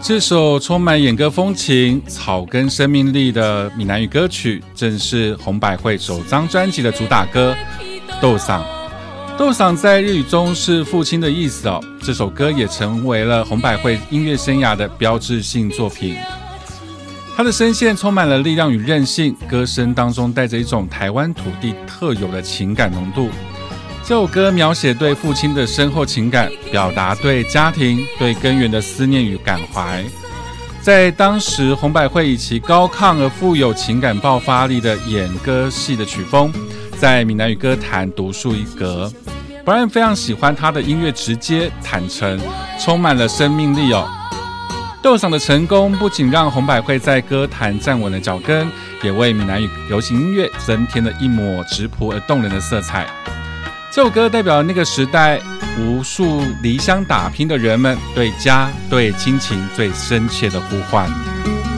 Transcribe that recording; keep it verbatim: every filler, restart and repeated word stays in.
这首充满演歌风情、草根生命力的闽南语歌曲，正是红百惠首张专辑的主打歌《豆嗓》。豆嗓在日语中是父亲的意思哦。这首歌也成为了红百惠音乐生涯的标志性作品。他的声线充满了力量与韧性，歌声当中带着一种台湾土地特有的情感浓度。这首歌描写对父亲的深厚情感，表达对家庭、对根源的思念与感怀。在当时，红百惠以其高亢而富有情感爆发力的演歌系的曲风，在闽南语歌坛独树一格。Brian 非常喜欢他的音乐直接、坦诚，充满了生命力哦。豆嗓的成功不仅让红百惠在歌坛站稳了脚跟，也为闽南语流行音乐增添了一抹质朴而动人的色彩。这首歌代表了那个时代无数离乡打拼的人们对家、对亲情最深切的呼唤。